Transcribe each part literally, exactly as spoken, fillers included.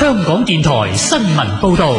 香港電台新聞報道。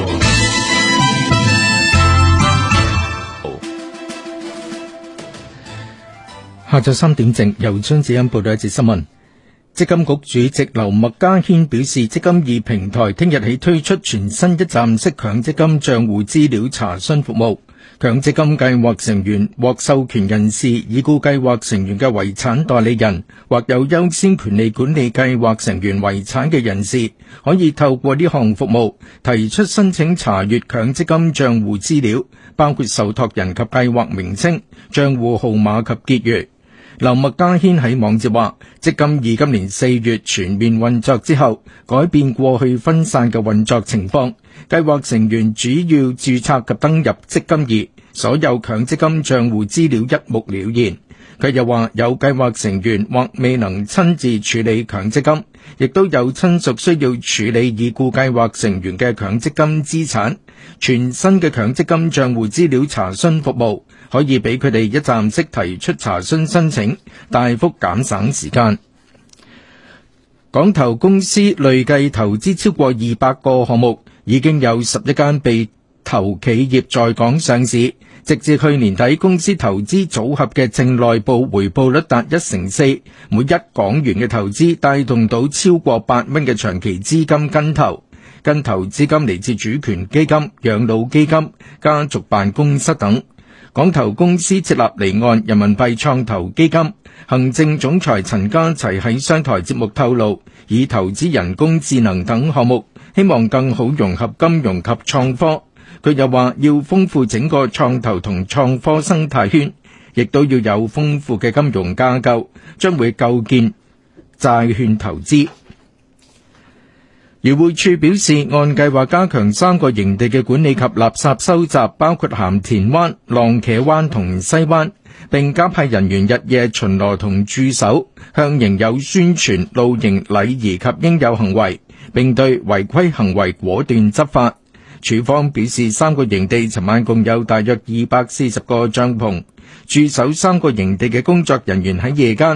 下晝三點正，由張子欣報道一節新聞。積金局主席劉麥嘉軒表示，積金易平台聽日起推出全新一站式強積金賬戶資料查詢服務。強積金計劃成員、獲授權人士、已故計劃成員嘅遺產代理人或有優先權利管理計劃成員遺產嘅人士，可以透過呢項服務提出申請查閱強積金賬戶資料，包括受託人及計劃名稱、賬戶號碼及結餘。劉麥嘉軒喺網誌話，積金易今年四月全面運作之後，改變過去分散嘅運作情況，計劃成員主要註冊及登入積金易，所有強積金賬戶資料一目了然。佢又話，有計劃成員或未能親自處理強積金，亦都有親屬需要處理已故計劃成員嘅強積金資產。全新嘅強積金賬戶資料查詢服務可以俾佢哋一站式提出查詢申請，大幅減省時間。港投公司累計投資超過二百個項目，已經有十一間被投企業在港上市。直至去年底，公司投資組合嘅淨內部回報率達一成四，每一港元嘅投資帶動到超過八蚊嘅長期資金跟投。跟投資金嚟自主權基金、養老基金、家族辦公室等。港投公司設立離岸人民幣創投基金，行政總裁陳家齊喺商台節目透露，以投資人工智能等項目，希望更好融合金融及創科。佢又話要豐富整個創投同創科生態圈，亦都要有豐富嘅金融架構，將會構建債券投資。漁護署表示，按計劃加強三個營地嘅管理及垃圾收集，包括鹹田灣、浪茄灣同西灣，並加派人員日夜巡邏同駐守，向營友宣傳露營禮儀及應有行為，並對違規行為果斷執法。署方表示，三個營地尋晚共有大約二百四十個帳篷，駐守三個營地嘅工作人員喺夜間